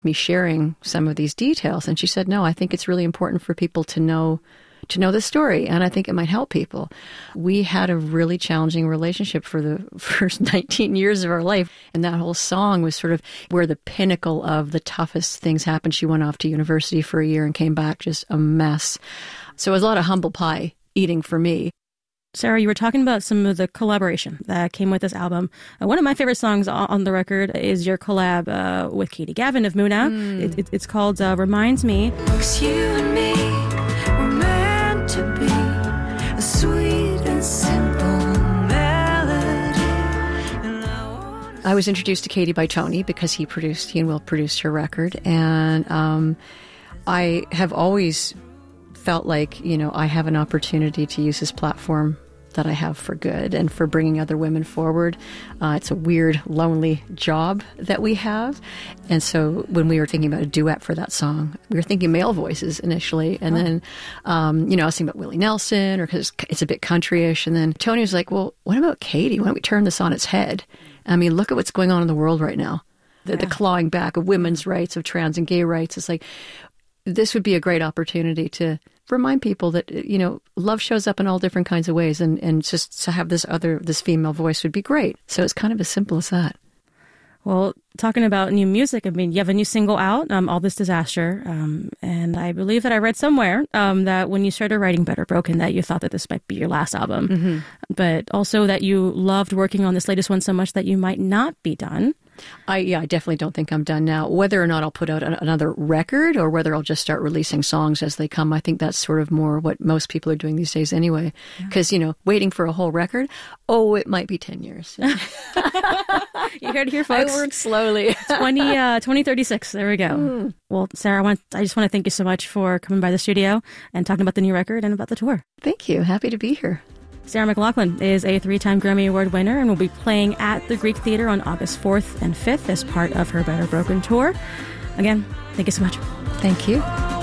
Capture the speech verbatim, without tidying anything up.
me sharing some of these details. And she said, no, I think it's really important for people to know to know the story, and I think it might help people. We had a really challenging relationship for the first nineteen years of our life, and that whole song was sort of where the pinnacle of the toughest things happened. She went off to university for a year and came back just a mess. So it was a lot of humble pie eating for me. Sarah, you were talking about some of the collaboration that came with this album. Uh, one of my favorite songs on the record is your collab uh, with Katie Gavin of Muna. Mm. It, it, it's called uh, Reminds Me. Cause you and me were meant to be a sweet and simple melody. And I, I was introduced to Katie by Tony because he produced, he and Will produced her record. And um, I have always felt like, you know, I have an opportunity to use this platform that I have for good and for bringing other women forward. Uh, it's a weird, lonely job that we have. And so when we were thinking about a duet for that song, we were thinking male voices initially. And oh. then, um, you know, I was thinking about Willie Nelson, or because it's a bit countryish. And then Tony was like, well, what about Katie? Why don't we turn this on its head? I mean, look at what's going on in the world right now. The, yeah. the clawing back of women's rights, of trans and gay rights. It's like, this would be a great opportunity to remind people that, you know, love shows up in all different kinds of ways, and, and just to have this other, this female voice would be great. So it's kind of as simple as that. Well, talking about new music, I mean, you have a new single out, um, All This Disaster, um, and I believe that I read somewhere um, that when you started writing Better Broken, that you thought that this might be your last album, mm-hmm. but also that you loved working on this latest one so much that you might not be done. I yeah, I definitely don't think I'm done now. Whether or not I'll put out an, another record or whether I'll just start releasing songs as they come, I think that's sort of more what most people are doing these days anyway. Because, yeah. you know, waiting for a whole record, oh, it might be ten years. You heard it here, folks. I work slowly. twenty, uh, twenty thirty-six, there we go. Mm. Well, Sarah, I, want, I just want to thank you so much for coming by the studio and talking about the new record and about the tour. Thank you. Happy to be here. Sarah McLachlan is a three-time Grammy Award winner and will be playing at the Greek Theater on August fourth and fifth as part of her Better Broken tour. Again, thank you so much. Thank you.